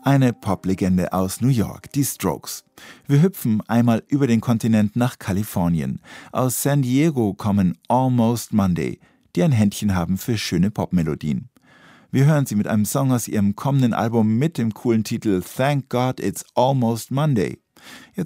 Eine Poplegende aus New York, die Strokes. Wir hüpfen einmal über den Kontinent nach Kalifornien. Aus San Diego kommen Almost Monday, die ein Händchen haben für schöne Popmelodien. Wir hören sie mit einem Song aus ihrem kommenden Album mit dem coolen Titel Thank God It's Almost Monday. Jetzt